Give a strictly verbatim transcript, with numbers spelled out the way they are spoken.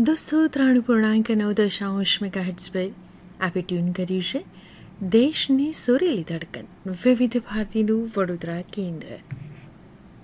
દોસ્તો ત્રણ પૂર્ણાંક નવ દશાંશ મેગાહર્ટ્ઝ પર આપે ટ્યુન કર્યું છે દેશની સુરેલી ધડકન વિવિધ ભારતીનું વડોદરા કેન્દ્ર.